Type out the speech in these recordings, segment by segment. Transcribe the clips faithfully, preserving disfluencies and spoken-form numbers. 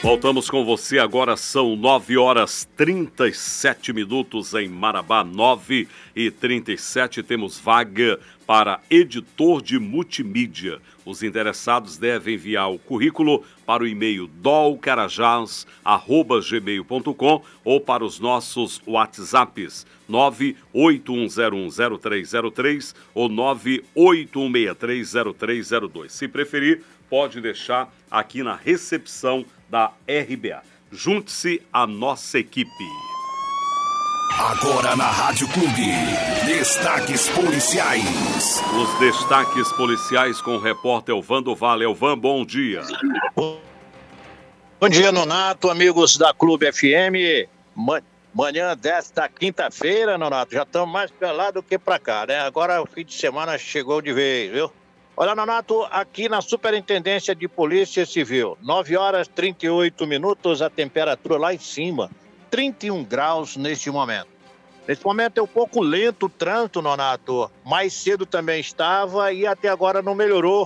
Voltamos com você, agora são nove horas e trinta e sete minutos em Marabá, nove e trinta e sete, temos vaga para editor de multimídia. Os interessados devem enviar o currículo para o e-mail dolcarajás arroba gmail ponto com ou para os nossos WhatsApps nove oito um zero um zero três zero três ou nove oito um seis três zero três zero dois. Se preferir, pode deixar aqui na recepção da R B A. Junte-se à nossa equipe. Agora na Rádio Clube, destaques policiais. Os destaques policiais com o repórter Elvan do Vale. Elvan, bom dia. Bom dia, Nonato, amigos da Clube F M. Manhã desta quinta-feira, Nonato, já estamos mais pra lá do que pra cá, né? Agora o fim de semana chegou de vez, viu? Olha, Nonato, aqui na Superintendência de Polícia Civil, nove horas e trinta e oito minutos, a temperatura lá em cima, trinta e um graus neste momento. Nesse momento é um pouco lento o trânsito, Nonato, mais cedo também estava e até agora não melhorou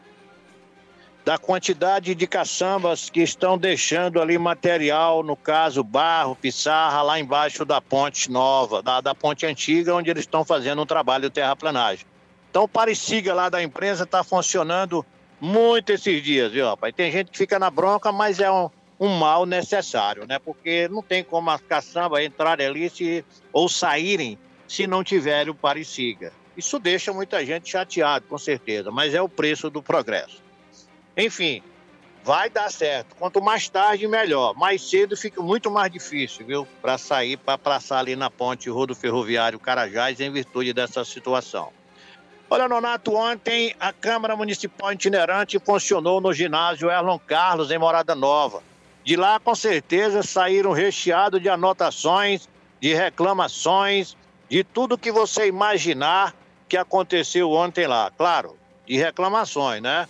da quantidade de caçambas que estão deixando ali material, no caso barro, pissarra, lá embaixo da ponte nova, da, da ponte antiga, onde eles estão fazendo um trabalho de terraplanagem. Então o Pareciga lá da empresa está funcionando muito esses dias, viu, rapaz? Tem gente que fica na bronca, mas é um, um mal necessário, né? Porque não tem como as caçambas entrarem ali se, ou saírem se não tiver o Pareciga. Isso deixa muita gente chateada, com certeza, mas é o preço do progresso. Enfim, vai dar certo. Quanto mais tarde, melhor. Mais cedo fica muito mais difícil, viu? Para sair, para passar ali na ponte rodoferroviário Carajás em virtude dessa situação. Olha, Nonato, ontem a Câmara Municipal Itinerante funcionou no ginásio Erlon Carlos, em Morada Nova. De lá, com certeza, saíram recheados de anotações, de reclamações, de tudo que você imaginar que aconteceu ontem lá. Claro, de reclamações, né?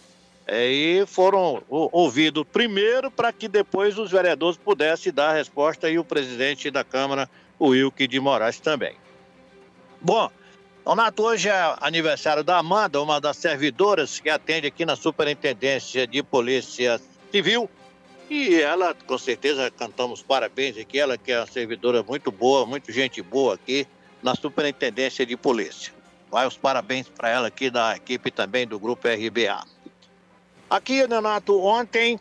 E foram ouvidos primeiro para que depois os vereadores pudessem dar a resposta e o presidente da Câmara, o Wilke de Moraes, também. Bom, Nonato, hoje é aniversário da Amanda, uma das servidoras que atende aqui na Superintendência de Polícia Civil. E ela, com certeza, cantamos parabéns aqui. Ela que é uma servidora muito boa, muito gente boa aqui na Superintendência de Polícia. Vai os parabéns para ela aqui da equipe também do Grupo R B A. Aqui, Nonato, ontem,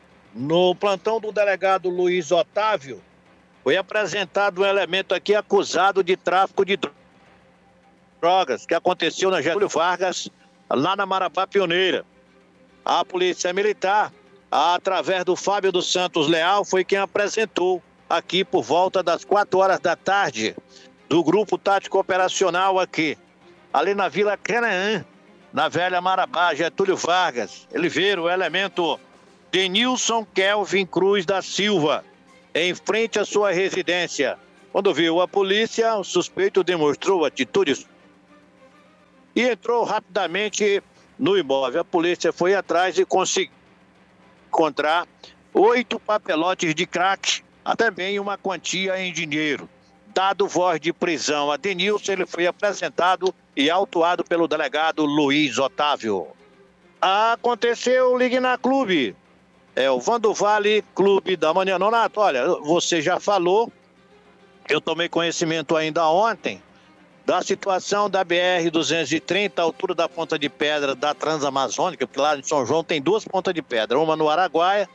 no plantão do delegado Luiz Otávio, foi apresentado um elemento aqui acusado de tráfico de drogas. drogas, que aconteceu na Getúlio Vargas, lá na Marabá Pioneira. A Polícia Militar, através do Fábio dos Santos Leal, foi quem apresentou aqui por volta das quatro horas da tarde, do Grupo Tático Operacional aqui, ali na Vila Canaã, na velha Marabá, Getúlio Vargas. Ele viu o elemento Denilson Kelvin Cruz da Silva, em frente à sua residência. Quando viu a polícia, o suspeito demonstrou atitudes e entrou rapidamente no imóvel. A polícia foi atrás e conseguiu encontrar oito papelotes de crack, também uma quantia em dinheiro. Dado voz de prisão a Denilson, ele foi apresentado e autuado pelo delegado Luiz Otávio. Aconteceu, ligue na Clube. É o Van do Vale, Clube da Manhã. Nonato, olha, você já falou, eu tomei conhecimento ainda ontem, da situação da B R duzentos e trinta, à altura da Ponta de Pedra da Transamazônica, porque lá em São João tem duas pontas de pedra, uma no Araguaia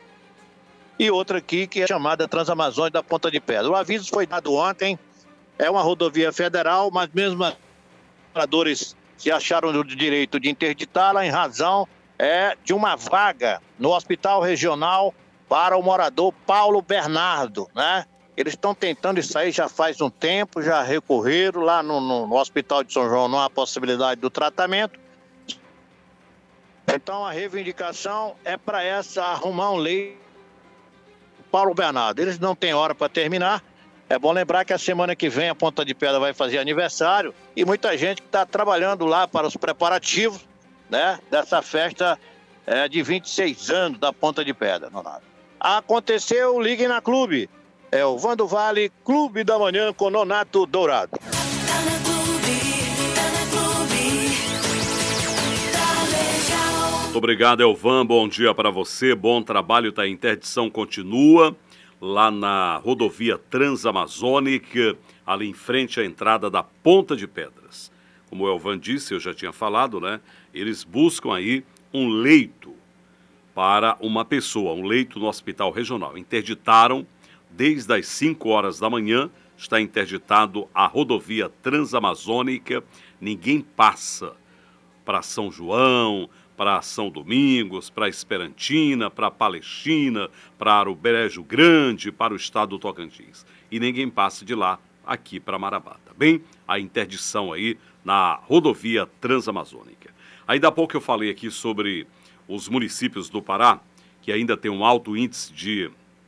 e outra aqui que é chamada Transamazônica da Ponta de Pedra. O aviso foi dado ontem, é uma rodovia federal, mas mesmo os moradores se acharam no direito de interditá-la em razão é, de uma vaga no Hospital Regional para o morador Paulo Bernardo, né? Eles estão tentando isso aí já faz um tempo, já recorreram lá no, no, no Hospital de São João, não há possibilidade do tratamento. Então a reivindicação é para essa arrumar um leito Paulo Bernardo. Eles não têm hora para terminar. É bom lembrar que a semana que vem a Ponta de Pedra vai fazer aniversário e muita gente que está trabalhando lá para os preparativos, né, dessa festa é, de vinte e seis anos da Ponta de Pedra. Nonato. Aconteceu, ligue na Clube. É o Van do Vale, Clube da Manhã com Nonato Dourado. Tá na Clube, tá na Clube, tá legal. Muito obrigado, Elvan. Bom dia para você. Bom trabalho. Tá? A interdição continua lá na rodovia Transamazônica, ali em frente à entrada da Ponta de Pedras. Como o Elvan disse, eu já tinha falado, né? Eles buscam aí um leito para uma pessoa, um leito no hospital regional. Interditaram desde as cinco horas da manhã, está interditado a rodovia Transamazônica. Ninguém passa para São João, para São Domingos, para Esperantina, para Palestina, para o Brejo Grande, para o estado do Tocantins. E ninguém passa de lá aqui para Marabá, tá bem? A interdição aí na rodovia Transamazônica. Ainda há pouco eu falei aqui sobre os municípios do Pará, que ainda tem um alto índice de,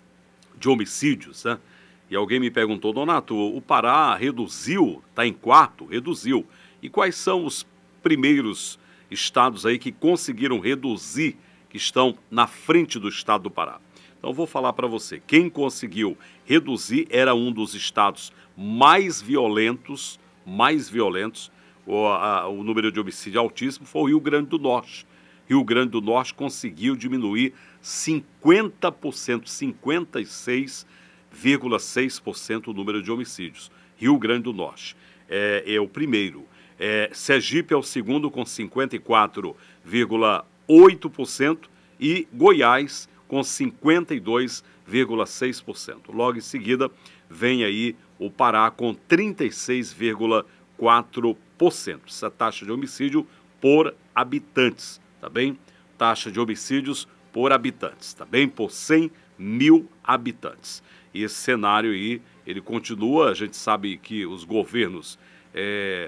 de homicídios, né? E alguém me perguntou, Donato, o Pará reduziu, está em quarto, reduziu. E quais são os primeiros estados aí que conseguiram reduzir, que estão na frente do estado do Pará? Então vou falar para você, quem conseguiu reduzir era um dos estados mais violentos, mais violentos, o, a, o número de homicídio altíssimo foi o Rio Grande do Norte. Rio Grande do Norte conseguiu diminuir cinquenta por cento, cinquenta e seis vírgula seis por cento o número de homicídios. Rio Grande do Norte é, é o primeiro. É, Sergipe é o segundo com cinquenta e quatro vírgula oito por cento e Goiás com cinquenta e dois vírgula seis por cento. Logo em seguida vem aí o Pará com trinta e seis vírgula quatro por cento. Essa taxa de homicídio por habitantes, tá bem? Taxa de homicídios por habitantes, tá bem? Por cem mil habitantes. E esse cenário aí, ele continua, a gente sabe que os governos é,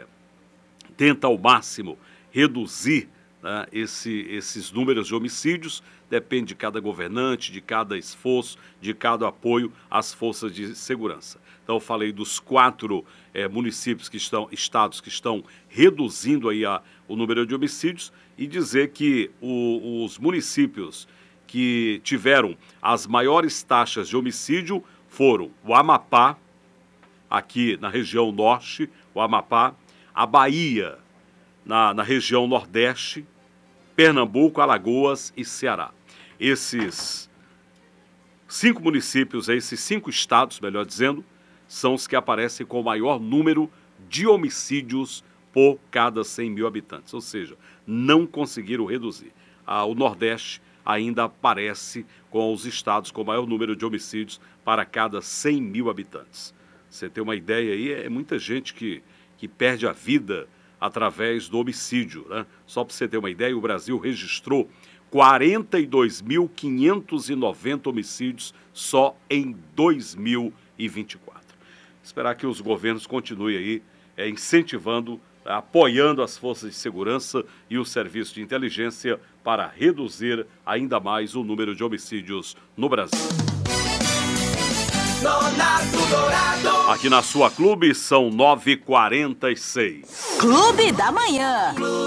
tentam ao máximo reduzir, né, esse, esses números de homicídios, depende de cada governante, de cada esforço, de cada apoio às forças de segurança. Então eu falei dos quatro é, municípios que estão, estados que estão reduzindo aí a, o número de homicídios e dizer que o, os municípios que tiveram as maiores taxas de homicídio foram o Amapá, aqui na região norte, o Amapá, a Bahia, na, na região nordeste, Pernambuco, Alagoas e Ceará. Esses cinco municípios, esses cinco estados, melhor dizendo, são os que aparecem com o maior número de homicídios por cada cem mil habitantes. Ou seja, não conseguiram reduzir. Ah, o Nordeste ainda aparece com os estados com o maior número de homicídios para cada cem mil habitantes. Você tem uma ideia aí, é muita gente que, que perde a vida através do homicídio, né? Só para você ter uma ideia, o Brasil registrou quarenta e dois mil quinhentos e noventa homicídios só em dois mil e vinte e quatro. Esperar que os governos continuem aí é, incentivando, apoiando as forças de segurança e o serviço de inteligência para reduzir ainda mais o número de homicídios no Brasil. Aqui na sua Clube são nove e quarenta e seis. Clube da Manhã.